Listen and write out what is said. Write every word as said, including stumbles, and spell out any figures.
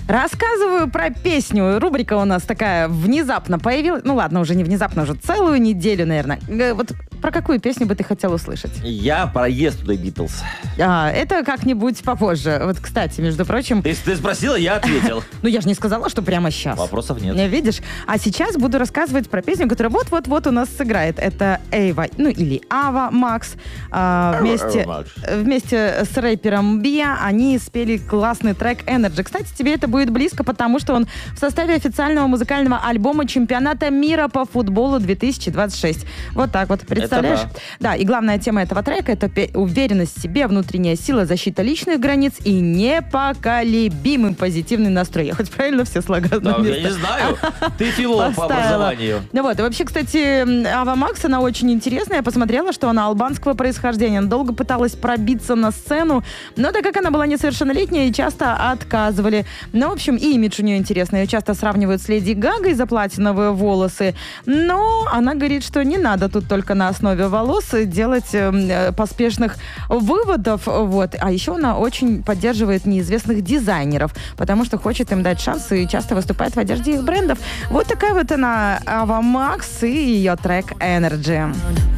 Рассказываю про песню. Рубрика у нас такая внезапно появилась. Ну ладно, уже не внезапно, уже целую неделю, наверное. Вот про какую песню бы ты хотел услышать? Я про Yesterday Beatles. А, это как-нибудь попозже. Вот, кстати, между прочим... Ты, ты спросила, я ответил. Ну, я же не сказала, что прямо сейчас. Вопросов нет. Не видишь? А сейчас буду рассказывать про песню, которая вот-вот-вот у нас сыграет. Это Эйва, ну или Ава Макс. А, вместе, вместе с рэпером Бия они спели классный трек Energy. Кстати, тебе это будет близко, потому что он в составе официального музыкального альбома чемпионата мира по футболу две тысячи двадцать шесть. Вот так вот, представляешь? Это да. Да, и главная тема этого трека — это уверенность в себе, внутренняя сила, защита личных границ и непоколебимый позитивный настрой. Я хоть правильно все слога да, я не знаю. Ты филолог по образованию. Ну вот, и вообще, кстати, Ава Макс, она очень интересная. Я посмотрела, что она албанского происхождения. Она долго пыталась пробиться на сцену, но так как она была несовершеннолетняя, ей часто отказывали. Ну, в общем, и имидж у нее интересный. Ее часто сравнивают с Леди Гагой за платиновые волосы. Но она говорит, что не надо тут только на основе волос делать э, поспешных выводов. Вот. А еще она очень поддерживает неизвестных дизайнеров, потому что хочет им дать шанс и часто выступает в одежде их брендов. Вот такая вот она, Ава Макс, и ее трек Energy.